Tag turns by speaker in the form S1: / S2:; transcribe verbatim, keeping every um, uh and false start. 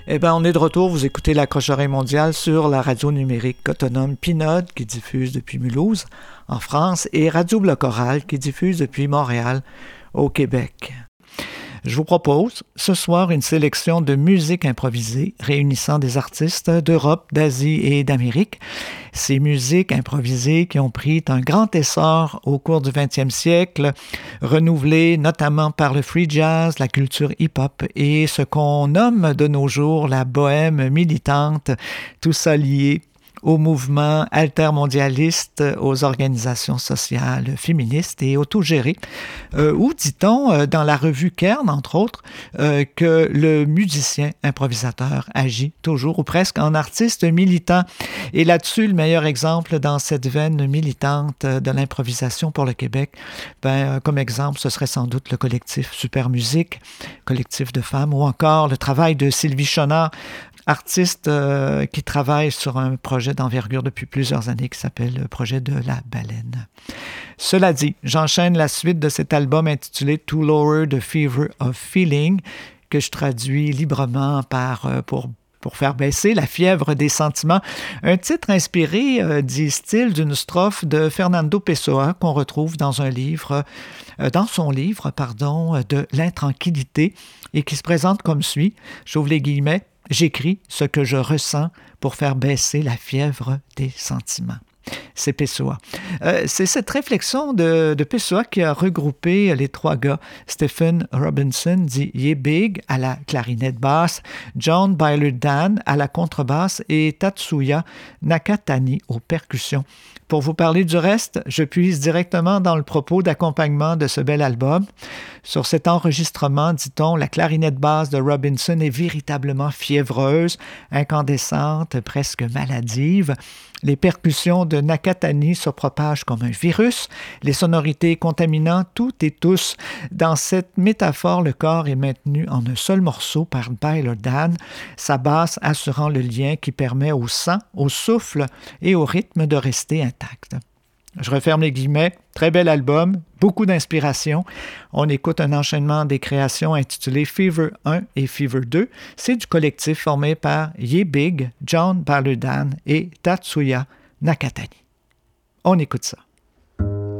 S1: Eh bien, on est de retour. Vous écoutez l'Accroche-oreille mondiale sur la radio numérique autonome Pinode qui diffuse depuis Mulhouse, en France, et Radio Bloc Oral qui diffuse depuis Montréal, au Québec. Je vous propose ce soir une sélection de musique improvisée réunissant des artistes d'Europe, d'Asie et d'Amérique. Ces musiques improvisées qui ont pris un grand essor au cours du vingtième siècle, renouvelées notamment par le free jazz, la culture hip-hop et ce qu'on nomme de nos jours la bohème militante, tout ça lié au mouvement altermondialiste, aux organisations sociales féministes et autogérées, euh, où dit-on, euh, dans la revue Kern, entre autres, euh, que le musicien improvisateur agit toujours ou presque en artiste militant. Et là-dessus, le meilleur exemple dans cette veine militante de l'improvisation pour le Québec, ben, comme exemple, ce serait sans doute le collectif Super Musique, collectif de femmes, ou encore le travail de Sylvie Chonard, artiste euh, qui travaille sur un projet d'envergure depuis plusieurs années qui s'appelle le projet de la baleine. Cela dit, j'enchaîne la suite de cet album intitulé To Lower the Fever of Feeling, que je traduis librement par euh, pour pour faire baisser la fièvre des sentiments. Un titre inspiré, euh, disent-ils, d'une strophe de Fernando Pessoa qu'on retrouve dans un livre, euh, dans son livre, pardon, de l'intranquillité et qui se présente comme suit, j'ouvre les guillemets, « J'écris ce que je ressens pour faire baisser la fièvre des sentiments ». C'est Pessoa. Euh, c'est cette réflexion de, de Pessoa qui a regroupé les trois gars, Stephen Robinson, dit Ye Big, à la clarinette basse, John Byler Dan à la contrebasse et Tatsuya Nakatani aux percussions. Pour vous parler du reste, je puise directement dans le propos d'accompagnement de ce bel album. Sur cet enregistrement, dit-on, la clarinette basse de Robinson est véritablement fiévreuse, incandescente, presque maladive. Les percussions de Nakatani se propagent comme un virus, les sonorités contaminant toutes et tous. Dans cette métaphore, le corps est maintenu en un seul morceau par Byler Dan, sa basse assurant le lien qui permet au sang, au souffle et au rythme de rester intact. Je referme les guillemets. Très bel album, beaucoup d'inspiration. On écoute un enchaînement des créations intitulées Fever un et Fever deux. C'est du collectif formé par Ye Big, John Byler Dan et Tatsuya Nakatani. On écoute ça.